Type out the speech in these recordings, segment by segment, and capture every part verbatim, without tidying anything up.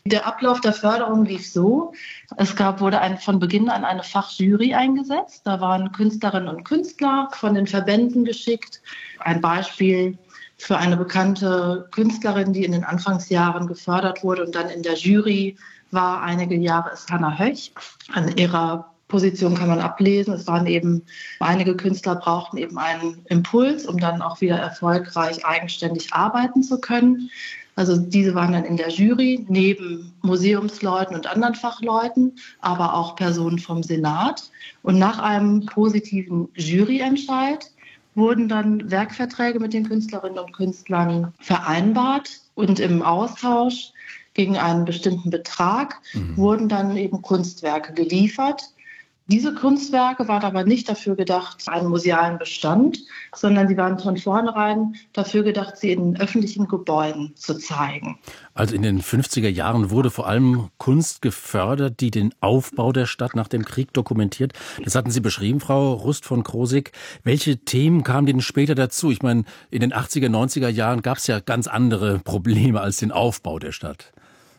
Der Ablauf der Förderung lief so: Es gab, wurde ein, von Beginn an eine Fachjury eingesetzt. Da waren Künstlerinnen und Künstler von den Verbänden geschickt. Ein Beispiel für eine bekannte Künstlerin, die in den Anfangsjahren gefördert wurde und dann in der Jury war einige Jahre, ist Hannah Höch. An ihrer Position kann man ablesen, es waren eben, einige Künstler brauchten eben einen Impuls, um dann auch wieder erfolgreich eigenständig arbeiten zu können. Also diese waren dann in der Jury, neben Museumsleuten und anderen Fachleuten, aber auch Personen vom Senat. Und nach einem positiven Juryentscheid wurden dann Werkverträge mit den Künstlerinnen und Künstlern vereinbart und im Austausch gegen einen bestimmten Betrag mhm. wurden dann eben Kunstwerke geliefert. Diese Kunstwerke waren aber nicht dafür gedacht, einen musealen Bestand, sondern sie waren von vornherein dafür gedacht, sie in öffentlichen Gebäuden zu zeigen. Also in den fünfziger Jahren wurde vor allem Kunst gefördert, die den Aufbau der Stadt nach dem Krieg dokumentiert. Das hatten Sie beschrieben, Frau Rust von Krosigk. Welche Themen kamen denn später dazu? Ich meine, in den achtziger, neunziger Jahren gab es ja ganz andere Probleme als den Aufbau der Stadt.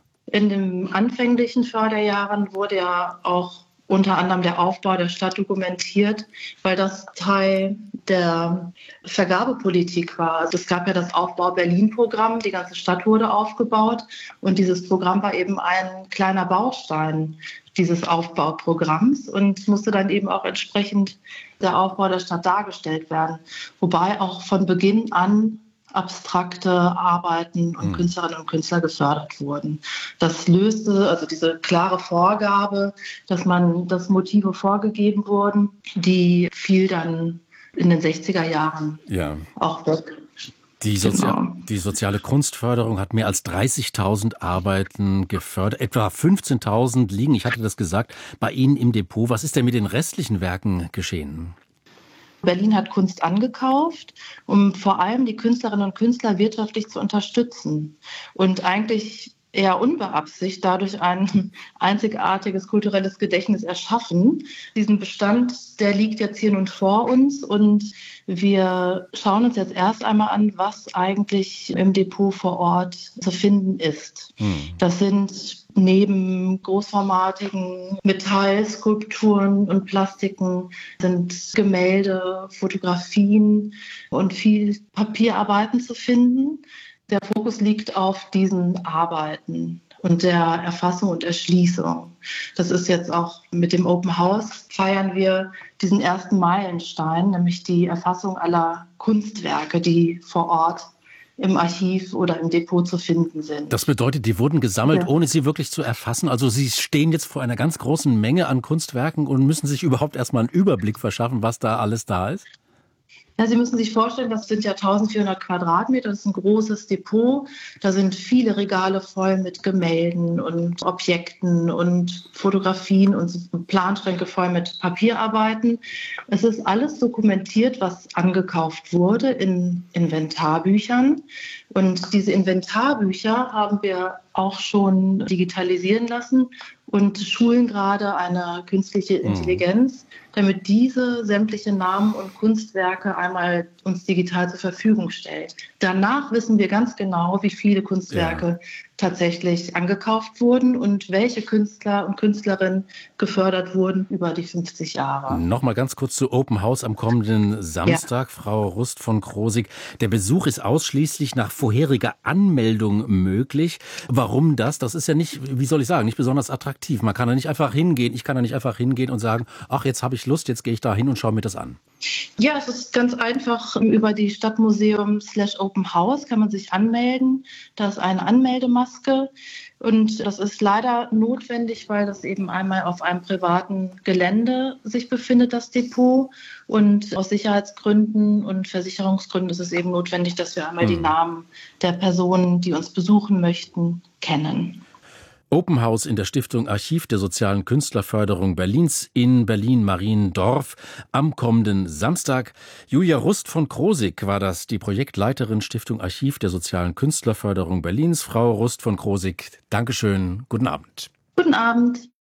In den anfänglichen Förderjahren wurde ja auch unter anderem der Aufbau der Stadt dokumentiert, weil das Teil der Vergabepolitik war. Also es gab ja das Aufbau-Berlin-Programm, die ganze Stadt wurde aufgebaut und dieses Programm war eben ein kleiner Baustein dieses Aufbauprogramms und musste dann eben auch entsprechend der Aufbau der Stadt dargestellt werden. Wobei auch von Beginn an abstrakte Arbeiten und mhm. Künstlerinnen und Künstler gefördert wurden. Das löste, also diese klare Vorgabe, dass man, dass Motive vorgegeben wurden, die fiel dann in den sechziger Jahren ja. auch weg. Die, Sozia- genau. die soziale Kunstförderung hat mehr als dreißigtausend Arbeiten gefördert. Etwa fünfzehntausend liegen, ich hatte das gesagt, bei Ihnen im Depot. Was ist denn mit den restlichen Werken geschehen? Berlin hat Kunst angekauft, um vor allem die Künstlerinnen und Künstler wirtschaftlich zu unterstützen und eigentlich eher unbeabsichtigt dadurch ein einzigartiges kulturelles Gedächtnis erschaffen. Diesen Bestand, der liegt jetzt hier nun vor uns und wir schauen uns jetzt erst einmal an, was eigentlich im Depot vor Ort zu finden ist. Hm. Das sind neben großformatigen Metallskulpturen und Plastiken sind Gemälde, Fotografien und viel Papierarbeiten zu finden. Der Fokus liegt auf diesen Arbeiten und der Erfassung und Erschließung. Das ist jetzt auch mit dem Open House feiern wir diesen ersten Meilenstein, nämlich die Erfassung aller Kunstwerke, die vor Ort im Archiv oder im Depot zu finden sind. Das bedeutet, die wurden gesammelt, ja. ohne sie wirklich zu erfassen? Also Sie stehen jetzt vor einer ganz großen Menge an Kunstwerken und müssen sich überhaupt erstmal einen Überblick verschaffen, was da alles da ist? Ja, Sie müssen sich vorstellen, das sind ja eintausendvierhundert Quadratmeter, das ist ein großes Depot. Da sind viele Regale voll mit Gemälden und Objekten und Fotografien und Planschränke voll mit Papierarbeiten. Es ist alles dokumentiert, was angekauft wurde in Inventarbüchern. Und diese Inventarbücher haben wir auch schon digitalisieren lassen und schulen gerade eine künstliche Intelligenz, damit diese sämtliche Namen und Kunstwerke einmal uns digital zur Verfügung stellt. Danach wissen wir ganz genau, wie viele Kunstwerke ja. tatsächlich angekauft wurden und welche Künstler und Künstlerinnen gefördert wurden über die fünfzig Jahre. Nochmal ganz kurz zu Open House am kommenden Samstag, ja. Frau Rust von Krosigk. Der Besuch ist ausschließlich nach vorheriger Anmeldung möglich. Warum das? Das ist ja nicht, wie soll ich sagen, nicht besonders attraktiv. Man kann da nicht einfach hingehen. Ich kann da nicht einfach hingehen und sagen, ach, jetzt habe ich Lust, jetzt gehe ich da hin und schaue mir das an. Ja, es ist ganz einfach. Über die Stadtmuseum slash Open House kann man sich anmelden. Da ist eine Anmeldemaske und das ist leider notwendig, weil das eben einmal auf einem privaten Gelände sich befindet, das Depot. Und aus Sicherheitsgründen und Versicherungsgründen ist es eben notwendig, dass wir einmal hm. die Namen der Personen, die uns besuchen möchten, kennen. Open House in der Stiftung Archiv der sozialen Künstlerförderung Berlins in Berlin-Mariendorf am kommenden Samstag. Julia Rust von Krosigk war das, die Projektleiterin Stiftung Archiv der sozialen Künstlerförderung Berlins. Frau Rust von Krosigk, Dankeschön, guten Abend. Guten Abend.